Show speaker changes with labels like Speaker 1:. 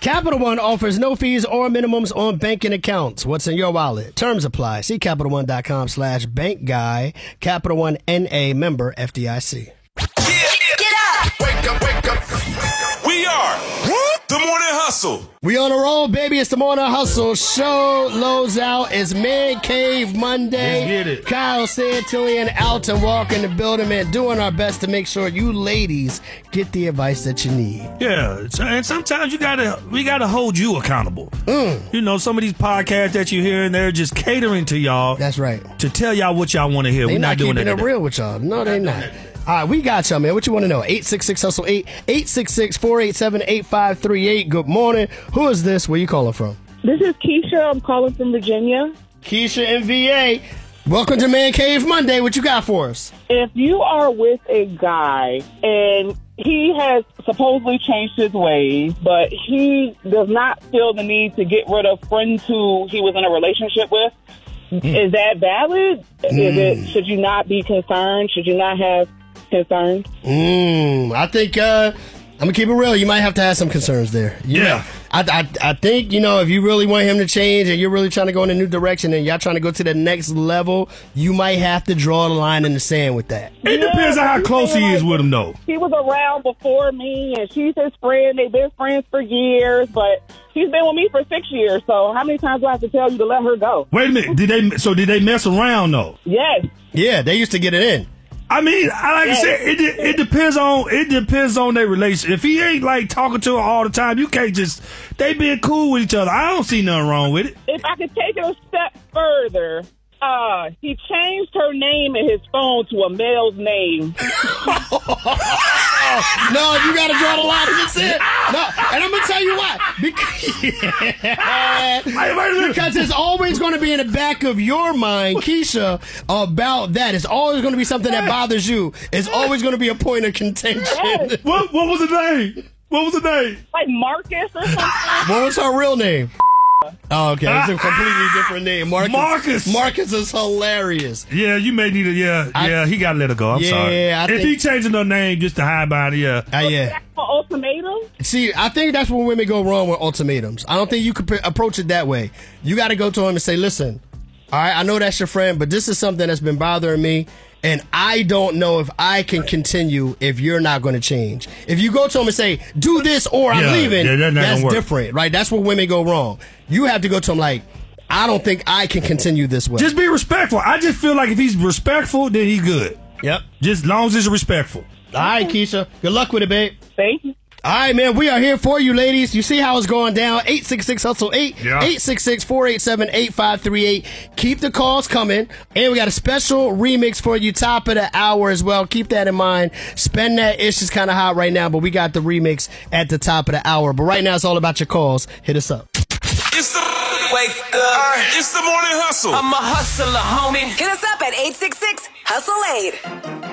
Speaker 1: Capital One offers no fees or minimums on banking accounts. What's in your wallet? Terms apply. See CapitalOne.com/bankguy. Capital One N.A. member FDIC.
Speaker 2: Get up!
Speaker 3: Wake up, wake up. We are the Morning Hustle.
Speaker 1: We on a roll, baby. It's the Morning Hustle. Show lows out. It's Man Cave Monday.
Speaker 4: Let's get it.
Speaker 1: Kyle Santilli and Alton Walker in the building, man, doing our best to make sure you ladies get the advice that you need.
Speaker 4: Yeah, and sometimes we gotta hold you accountable. You know, some of these podcasts that you hear, and they're just catering to y'all.
Speaker 1: That's right.
Speaker 4: To tell y'all what y'all want to hear.
Speaker 1: They
Speaker 4: We're not doing
Speaker 1: keeping
Speaker 4: that.
Speaker 1: it real with y'all. No, they not. All right, we got y'all, man. What you want to know? 866-HUSTLE-8, 866-487-8538. Good morning. Who is this? Where you calling from?
Speaker 5: This is Keisha. I'm calling from Virginia.
Speaker 1: Keisha in VA. Welcome to Man Cave Monday. What you got for us?
Speaker 5: If you are with a guy and he has supposedly changed his ways, but he does not feel the need to get rid of friends who he was in a relationship with, is that valid? Should you not be concerned? Should you not have concerns?
Speaker 1: I think I'm gonna keep it real. You might have to have some concerns there.
Speaker 4: Yeah.
Speaker 1: I think, you know, if you really want him to change and you're really trying to go in a new direction and y'all trying to go to the next level, you might have to draw the line in the sand with that.
Speaker 4: It depends on how close he is with him, though.
Speaker 5: He was around before me, and she's his friend. They've been friends for years, but he's been with me for 6 years. So how many times do I have to tell you to let her go?
Speaker 4: Wait a minute. Did they mess around, though?
Speaker 5: Yes.
Speaker 1: Yeah, they used to get it in.
Speaker 4: I mean, like I said, it depends on their relationship. If he ain't like talking to her all the time, you can't just, they being cool with each other. I don't see nothing wrong with it.
Speaker 5: If I could take it a step further, he changed her name in his phone to a male's name.
Speaker 1: No, you got to draw the line in the sand. No, and I'm going to tell you why. Because it's always going to be in the back of your mind, Keisha, about that. It's always going to be something that bothers you. It's always going to be a point of contention.
Speaker 5: Yes.
Speaker 4: What was the name? What was the name?
Speaker 5: Like Marcus or something?
Speaker 1: What was her real name? Oh, okay. It's a completely different name. Marcus is hilarious.
Speaker 4: Yeah, you may need to, he got to let her go. I'm sorry. If he changing her name just to hide behind it, yeah.
Speaker 1: Yeah.
Speaker 5: Ultimatum?
Speaker 1: See, I think that's where women go wrong with ultimatums. I don't think you could approach it that way. You got to go to him and say, listen, all right, I know that's your friend, but this is something that's been bothering me, and I don't know if I can continue if you're not going to change. If you go to him and say, do this or I'm leaving, that's different, right? That's where women go wrong. You have to go to him like, I don't think I can continue this way.
Speaker 4: Just be respectful. I just feel like if he's respectful, then he's good.
Speaker 1: Yep.
Speaker 4: Just as long as he's respectful.
Speaker 1: All right, Keisha. Good luck with it, babe.
Speaker 5: Thank you.
Speaker 1: All right, man, we are here for you, ladies. You see how it's going down. 866-HUSTLE-8, 866-487-8538. Keep the calls coming. And we got a special remix for you, top of the hour as well. Keep that in mind. Spend That Ish is kind of hot right now, but we got the remix at the top of the hour. But right now, it's all about your calls. Hit us up.
Speaker 3: It's the Wake up. It's the Morning Hustle.
Speaker 2: I'm a hustler, homie. Hit us up at 866-HUSTLE-8.